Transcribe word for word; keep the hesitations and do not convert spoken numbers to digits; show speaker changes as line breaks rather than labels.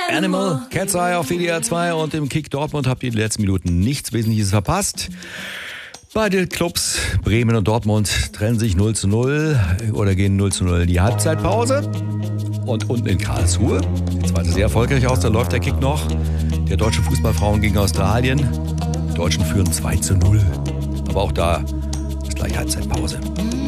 Animal, Cat's Eye auf W D R zwei und im Kick Dortmund habt ihr die letzten Minuten nichts Wesentliches verpasst. Beide Clubs, Bremen und Dortmund, trennen sich null zu null oder gehen null zu null in die Halbzeitpause. Und unten in Karlsruhe, die zweite sehr erfolgreich aus, da läuft der Kick noch. Der deutsche Fußballfrauen gegen Australien. Die Deutschen führen zwei zu null. Aber auch da ist gleich Halbzeitpause.